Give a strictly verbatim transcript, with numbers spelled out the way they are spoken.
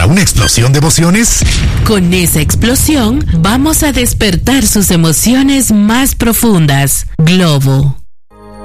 una explosión de emociones? Con esa explosión vamos a despertar sus emociones más profundas. Globo.